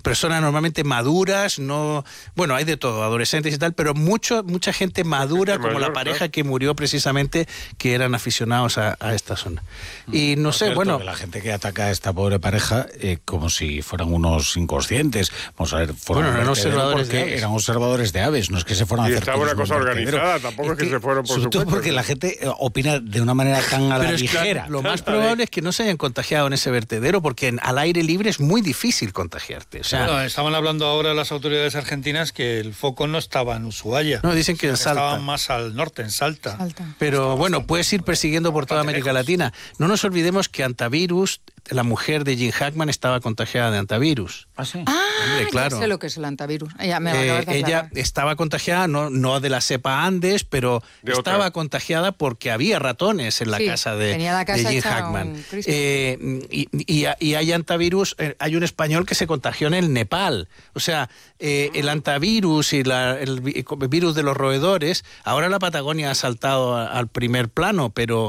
personas normalmente maduras, no, bueno, hay de todo, adolescentes y tal, pero mucha gente madura, como la pareja que murió precisamente, que eran aficionados a esta zona. Y no sé, bueno... La gente que ataca a esta pobre pareja como si fueran unos inconscientes, vamos a ver, eran observadores de aves. Eran observadores de aves, no es que se fueran a hacer... Y estaba una cosa organizada, tampoco es que se fueron por su cuenta. Porque la gente opina de una manera tan a la ligera. Lo más probable es que no se hayan contagiado en ese vertedero, porque al aire libre es muy difícil contagiarte. O sea, bueno, estaban hablando ahora las autoridades argentinas que el foco no estaba en Ushuaia. No, dicen que en Salta. Estaba más al norte, en Salta. Pero bueno, puedes ir persiguiendo por toda América Latina. No nos olvidemos que antivirus, la mujer de Jim Hackman estaba contagiada de antivirus. ¿Ah, sí? Hombre, claro. Ya sé lo que es el antivirus. Ella estaba contagiada, no de la cepa Andes, pero estaba contagiada porque había ratones en la casa de Jim Hackman. Y hay antivirus, hay un español que se contagió en el Nepal. O sea, el antivirus y el virus de los roedores, ahora la Patagonia ha saltado al primer plano, pero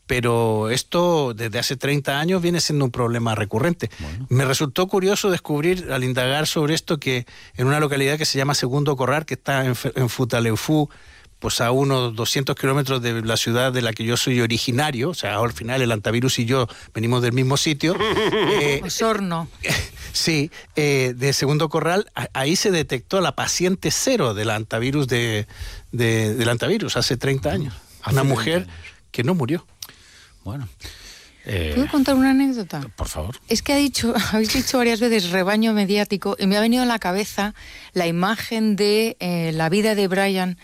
esto desde hace 30 años viene siendo un problema recurrente. Bueno. Me resultó curioso descubrir, al indagar sobre esto, que en una localidad que se llama Segundo Corral, que está en Futaleufú, pues a unos 200 kilómetros de la ciudad de la que yo soy originario, o sea, al final el antivirus y yo venimos del mismo sitio. Osorno. Sí, de Segundo Corral, ahí se detectó la paciente cero del antivirus del antivirus hace 30 años. Una mujer que no murió. Bueno. ¿Puedo contar una anécdota? Por favor. Es que habéis dicho varias veces rebaño mediático y me ha venido a la cabeza la imagen de la vida de Brian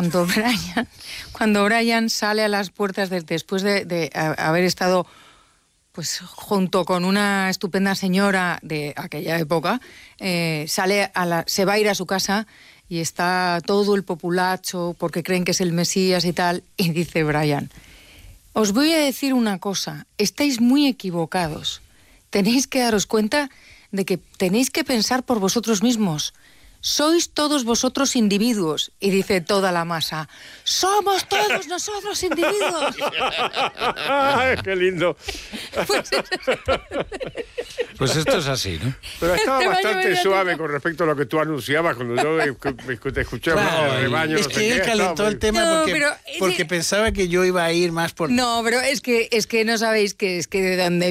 cuando Brian sale a las puertas después de haber estado pues junto con una estupenda señora de aquella época, se va a ir a su casa y está todo el populacho porque creen que es el Mesías y tal, y dice Brian: os voy a decir una cosa, estáis muy equivocados. Tenéis que daros cuenta de que tenéis que pensar por vosotros mismos. Sois todos vosotros individuos. Y dice toda la masa: somos todos nosotros individuos. ¡Qué lindo! Pues esto es así, ¿no? Pero estaba bastante suave con respecto a lo que tú anunciabas cuando yo te escuché hablar del rebaño. Es que él calentó el tema porque pensaba que yo iba a ir más por... No, pero es que no sabéis que es que de donde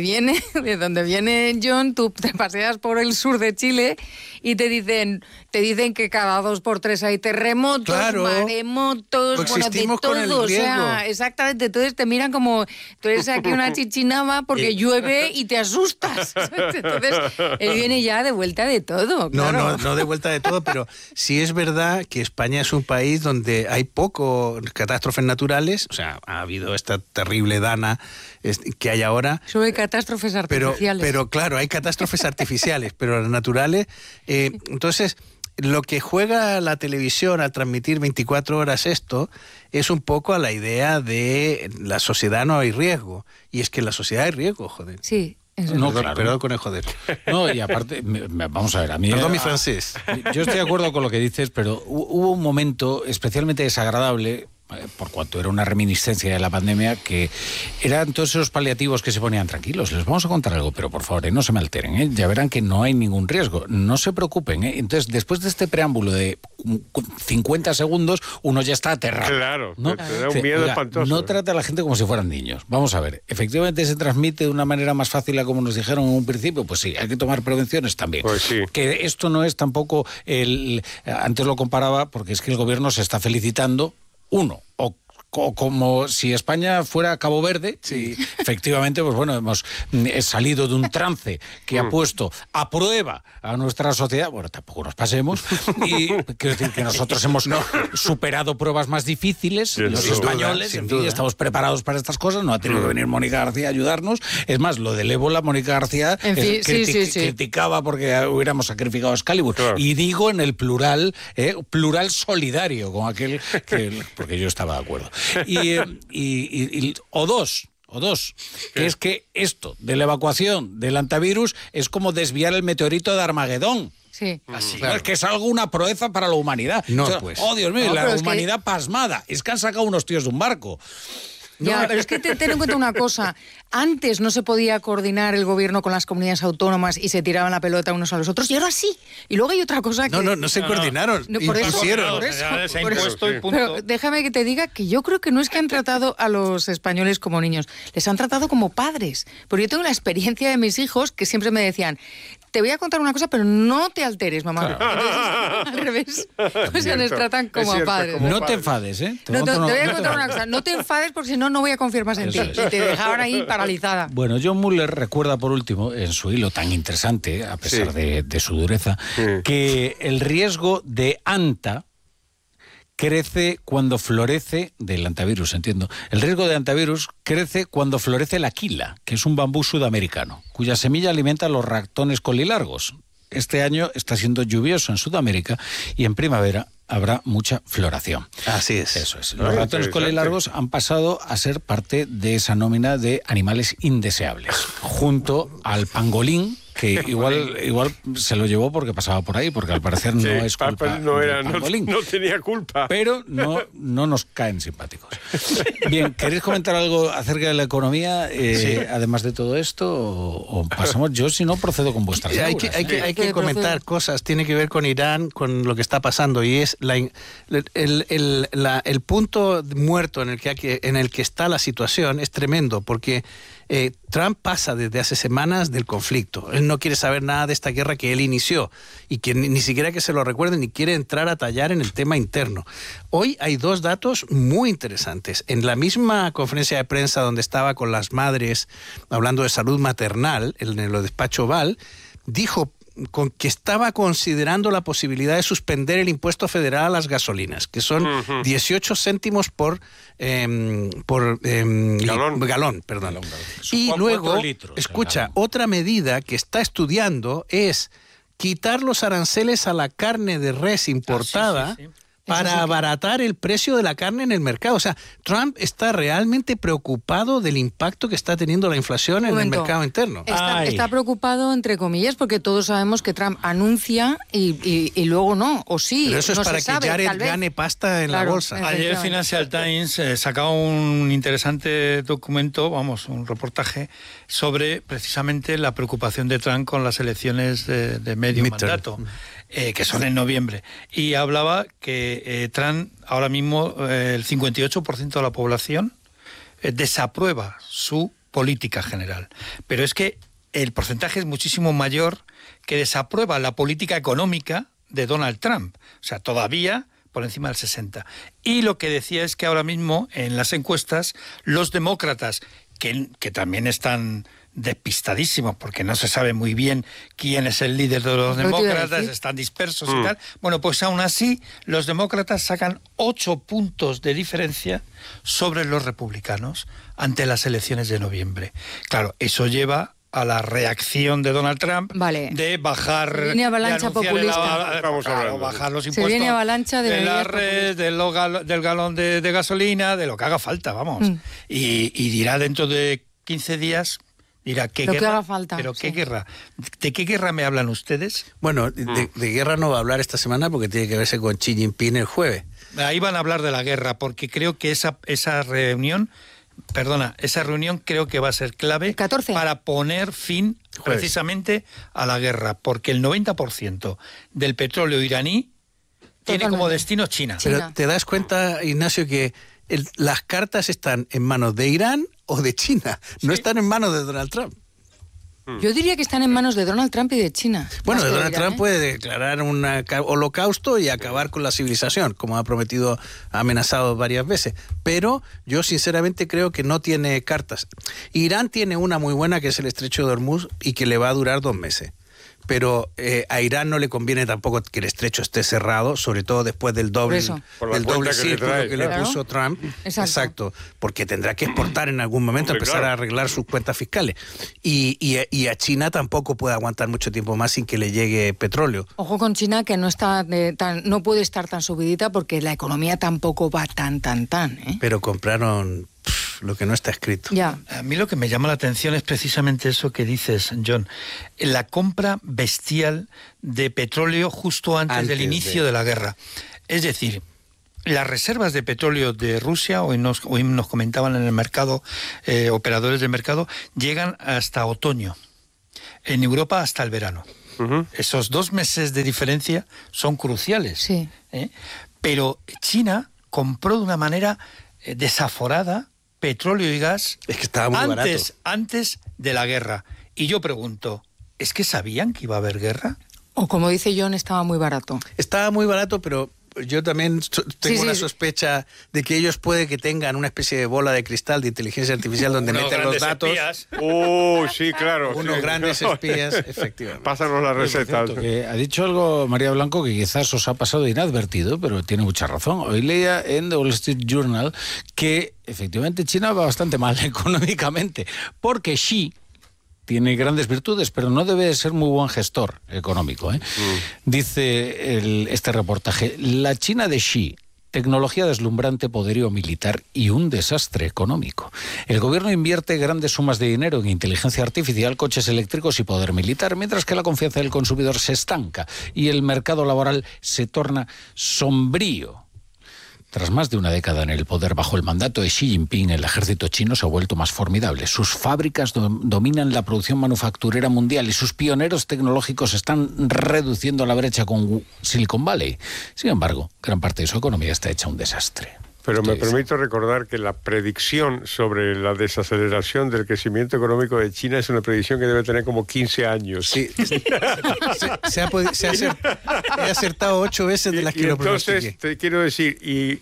viene John, tú te paseas por el sur de Chile y te dicen que cada 2 por 3 hay terremotos, maremotos, de todo, o sea, exactamente. Entonces te miran como tú eres aquí una chichinaba porque llueve y te asustas. Entonces él viene ya de vuelta de todo. Claro. No de vuelta de todo, pero sí es verdad que España es un país donde hay poco catástrofes naturales. O sea, ha habido esta terrible dana que hay ahora. Sobre catástrofes artificiales. Pero claro, hay catástrofes artificiales, pero las naturales. Entonces, lo que juega la televisión al transmitir 24 horas esto es un poco a la idea de la sociedad no hay riesgo. Y es que en la sociedad hay riesgo, joder. Sí. No, claro. Perdón con el joder. No, y aparte, vamos a ver, a mí... Perdón mi francés. Yo estoy de acuerdo con lo que dices, pero hubo un momento especialmente desagradable, por cuanto era una reminiscencia de la pandemia, que eran todos esos paliativos que se ponían tranquilos. Les vamos a contar algo, pero por favor, no se me alteren, ya verán que no hay ningún riesgo, no se preocupen. Entonces, después de este preámbulo de 50 segundos, uno ya está aterrado. Claro, ¿no? te da un miedo espantoso. No trata a la gente como si fueran niños. Vamos a ver, efectivamente se transmite de una manera más fácil a como nos dijeron en un principio, pues sí, hay que tomar prevenciones también. Pues sí. Que esto no es tampoco antes lo comparaba porque es que el gobierno se está felicitando. Uno, o como si España fuera Cabo Verde, sí. Efectivamente, pues bueno, hemos salido de un trance que ha puesto a prueba a nuestra sociedad. Bueno, tampoco nos pasemos. Y quiero decir que nosotros hemos superado pruebas más difíciles, los españoles, en fin, estamos preparados para estas cosas. No ha tenido que venir Mónica García a ayudarnos. Es más, lo del ébola, Mónica García criticaba porque hubiéramos sacrificado a Excalibur. Claro. Y digo en el plural solidario con aquel porque yo estaba de acuerdo. O dos, que es que esto de la evacuación del antivirus es como desviar el meteorito de Armagedón. Sí. Así, claro. Es que es algo, una proeza para la humanidad. No, o sea, pues. Oh, Dios mío, la humanidad pasmada. Es que han sacado unos tíos de un barco. Ya, pero es que ten en cuenta una cosa. Antes no se podía coordinar el gobierno con las comunidades autónomas y se tiraban la pelota unos a los otros, y ahora sí. Y luego hay otra cosa que... No se coordinaron, impusieron. Por eso. Pero déjame que te diga que yo creo que no es que han tratado a los españoles como niños, les han tratado como padres. Porque yo tengo la experiencia de mis hijos que siempre me decían, te voy a contar una cosa, pero no te alteres, mamá. Claro. Entonces, al revés, pues se les tratan como a padres. No te enfades, ¿eh? Te voy a contar una cosa, no te enfades porque si no, no voy a confiar más en ti. Y te dejaban ahí paralizada. Bueno, John Muller recuerda por último, en su hilo tan interesante, a pesar de su dureza, que el riesgo de anta crece cuando florece, del antivirus, entiendo. El riesgo de antivirus crece cuando florece la quila, que es un bambú sudamericano, cuya semilla alimenta a los ratones colilargos. Este año está siendo lluvioso en Sudamérica y en primavera habrá mucha floración. Así es. Eso es. Los ratones colilargos han pasado a ser parte de esa nómina de animales indeseables, junto al pangolín, que igual se lo llevó porque pasaba por ahí, porque al parecer no es culpa del pangolín. No tenía culpa. Pero no nos caen simpáticos. Bien, ¿queréis comentar algo acerca de la economía, además de todo esto? ¿O pasamos? Yo, si no, procedo con vuestras figuras. Hay que comentar cosas. Tiene que ver con Irán, con lo que está pasando, y es el punto muerto en el que está la situación es tremendo, porque Trump pasa desde hace semanas del conflicto. Él no quiere saber nada de esta guerra que él inició y que ni siquiera que se lo recuerden, ni quiere entrar a tallar en el tema interno. Hoy hay dos datos muy interesantes. En la misma conferencia de prensa donde estaba con las madres hablando de salud maternal, en el despacho Oval, dijo que estaba considerando la posibilidad de suspender el impuesto federal a las gasolinas, que son 18 céntimos por galón. Y luego, escucha, otra medida que está estudiando es quitar los aranceles a la carne de res importada para abaratar el precio de la carne en el mercado. O sea, Trump está realmente preocupado del impacto que está teniendo la inflación en el mercado interno. Está preocupado, entre comillas, porque todos sabemos que Trump anuncia y luego no, o sí. Pero eso es para que Jared gane pasta en la bolsa. Ayer Financial Times sacaba un interesante documento, un reportaje, sobre precisamente la preocupación de Trump con las elecciones de medio mandato. Que son en noviembre, y hablaba que Trump ahora mismo el 58% de la población desaprueba su política general, pero es que el porcentaje es muchísimo mayor que desaprueba la política económica de Donald Trump, o sea, todavía por encima del 60%. Y lo que decía es que ahora mismo en las encuestas los demócratas, que también están despistadísimos porque no se sabe muy bien quién es el líder de los demócratas, están dispersos y tal. Bueno, pues aún así los demócratas sacan 8 puntos de diferencia sobre los republicanos ante las elecciones de noviembre. Claro, eso lleva a la reacción de Donald Trump de bajar, se viene avalancha populista. Bajar los impuestos, se viene avalancha de la red, del galón de gasolina, de lo que haga falta, y dirá dentro de 15 días, dirá, ¿qué guerra? Que haga falta, ¿Pero qué guerra? ¿De qué guerra me hablan ustedes? Bueno, de guerra no va a hablar esta semana porque tiene que verse con Xi Jinping el jueves. Ahí van a hablar de la guerra, porque creo que esa reunión creo que va a ser clave para poner fin precisamente a la guerra, porque el 90% del petróleo iraní tiene como destino China. Pero ¿te das cuenta, Ignacio, que las cartas están en manos de Irán o de China? No están en manos de Donald Trump. Yo diría que están en manos de Donald Trump y de China. Bueno, Donald Trump puede declarar un holocausto y acabar con la civilización, como ha prometido, ha amenazado varias veces. Pero yo sinceramente creo que no tiene cartas. Irán tiene una muy buena, que es el Estrecho de Hormuz, y que le va a durar 2 meses. Pero a Irán no le conviene tampoco que el estrecho esté cerrado, sobre todo después del doble círculo que le puso Trump. Exacto, porque tendrá que exportar en algún momento, empezar a arreglar sus cuentas fiscales. Y a China tampoco puede aguantar mucho tiempo más sin que le llegue petróleo. Ojo con China, que no puede estar tan subidita porque la economía tampoco va tan. Pero compraron lo que no está escrito. Ya. A mí lo que me llama la atención es precisamente eso que dices, John. La compra bestial de petróleo justo antes del inicio de la guerra. Es decir, las reservas de petróleo de Rusia, hoy nos comentaban en el mercado, operadores del mercado, llegan hasta otoño. En Europa hasta el verano. Esos 2 meses de diferencia son cruciales. Sí. Pero China compró de una manera desaforada petróleo y gas es que estaba muy barato. Antes de la guerra. Y yo pregunto, ¿es que sabían que iba a haber guerra? O como dice John, estaba muy barato. Estaba muy barato, pero yo también tengo una sospecha de que ellos puede que tengan una especie de bola de cristal de inteligencia artificial donde meten los datos. Espías. Sí, claro. Unos grandes espías, efectivamente. Pásanos la receta. Ha dicho algo María Blanco que quizás os ha pasado inadvertido, pero tiene mucha razón. Hoy leía en The Wall Street Journal que efectivamente China va bastante mal económicamente, porque Xi tiene grandes virtudes, pero no debe ser muy buen gestor económico. Dice este reportaje, la China de Xi, tecnología deslumbrante, poderío militar y un desastre económico. El gobierno invierte grandes sumas de dinero en inteligencia artificial, coches eléctricos y poder militar, mientras que la confianza del consumidor se estanca y el mercado laboral se torna sombrío. Tras más de una década en el poder bajo el mandato de Xi Jinping, el ejército chino se ha vuelto más formidable. Sus fábricas dominan la producción manufacturera mundial y sus pioneros tecnológicos están reduciendo la brecha con Silicon Valley. Sin embargo, gran parte de su economía está hecha un desastre. Pero me permito recordar que la predicción sobre la desaceleración del crecimiento económico de China es una predicción que debe tener como 15 años. Sí. He acertado 8 veces de las que lo pronostiqué. Entonces, te quiero decir,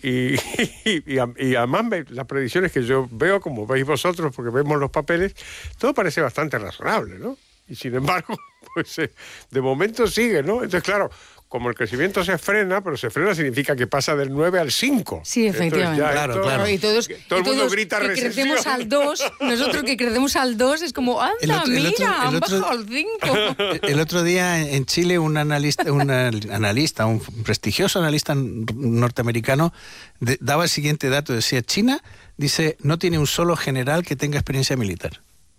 y además las predicciones que yo veo, como veis vosotros, porque vemos los papeles, todo parece bastante razonable, ¿no? Y sin embargo, pues de momento sigue, ¿no? Entonces, claro, como el crecimiento se frena, pero se frena significa que pasa del 9 al 5. Sí, efectivamente. Claro. Y todo el mundo grita que recesión. Crecemos al 2, nosotros que crecemos al 2 es como, anda, han bajado al 5. El otro día en Chile un prestigioso analista norteamericano daba el siguiente dato, decía, China, dice, no tiene un solo general que tenga experiencia militar.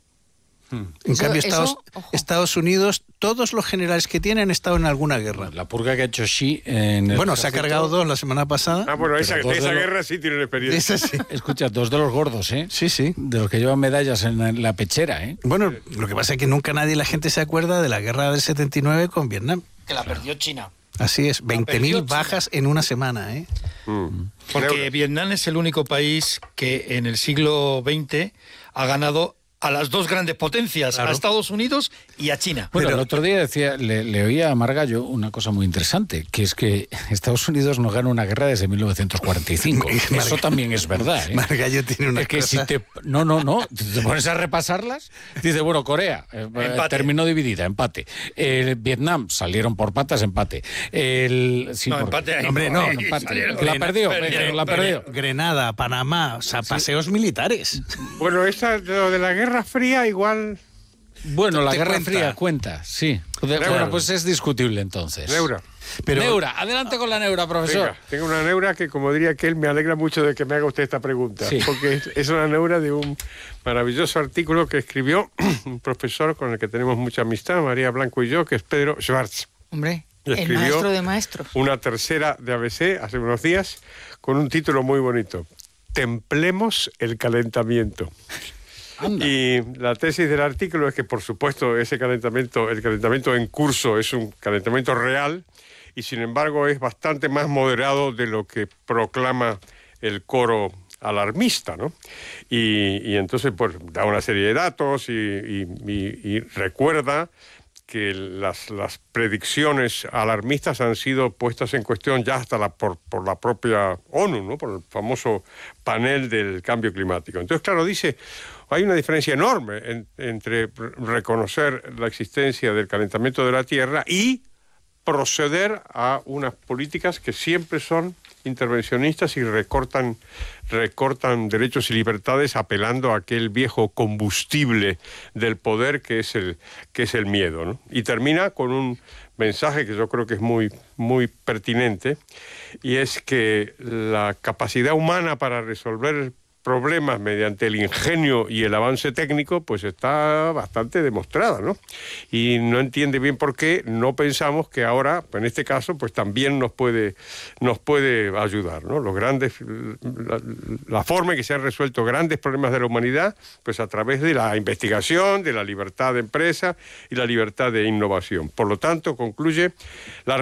En cambio, Estados Unidos, todos los generales que tienen han estado en alguna guerra. La purga que ha hecho Xi se ha cargado 2 la semana pasada. Esa guerra sí tiene experiencia. Sí. Escucha, 2 de los gordos, ¿eh? Sí. De los que llevan medallas en la pechera, ¿eh? Bueno, lo que pasa es que nunca la gente se acuerda de la guerra del 79 con Vietnam. Que la perdió China. Así es, 20.000 bajas en una semana, ¿eh? Porque Vietnam es el único país que en el siglo XX ha ganado a las 2 grandes potencias, claro, a Estados Unidos y a China. Bueno, el otro día decía, le oía a Margallo una cosa muy interesante, que es que Estados Unidos no gana una guerra desde 1945. Eso también es verdad, ¿eh? Margallo tiene una cosa... Si te pones a repasarlas, dice, bueno, Corea terminó dividida, empate. Vietnam salieron por patas, empate. Empate. Hombre, no, empate. La perdió. Grenada, Panamá, paseos militares. Bueno, lo de la Guerra Fría igual... Bueno, la Guerra Fría cuenta, sí. Bueno, pues es discutible entonces. Neura. Neura, adelante con la neura, profesor. Venga, tengo una neura que, como diría aquel, me alegra mucho de que me haga usted esta pregunta. Sí. Porque es una neura de un maravilloso artículo que escribió un profesor con el que tenemos mucha amistad, María Blanco y yo, que es Pedro Schwartz. Hombre, el maestro de maestros. Una tercera de ABC hace unos días con un título muy bonito. Templemos el calentamiento. Anda. Y la tesis del artículo es que, por supuesto, el calentamiento en curso es un calentamiento real y, sin embargo, es bastante más moderado de lo que proclama el coro alarmista, ¿no? Y entonces, pues, da una serie de datos y recuerda que las predicciones alarmistas han sido puestas en cuestión ya hasta por la propia ONU, ¿no? Por el famoso panel del cambio climático. Entonces, claro, dice, hay una diferencia enorme entre reconocer la existencia del calentamiento de la Tierra y proceder a unas políticas que siempre son intervencionistas y recortan derechos y libertades apelando a aquel viejo combustible del poder que es el miedo, ¿no? Y termina con un mensaje que yo creo que es muy, muy pertinente, y es que la capacidad humana para resolver problemas mediante el ingenio y el avance técnico, pues está bastante demostrada, ¿no? Y no entiende bien por qué no pensamos que ahora, en este caso, pues también nos puede ayudar, ¿no? La forma en que se han resuelto grandes problemas de la humanidad, pues a través de la investigación, de la libertad de empresa y la libertad de innovación. Por lo tanto, concluye la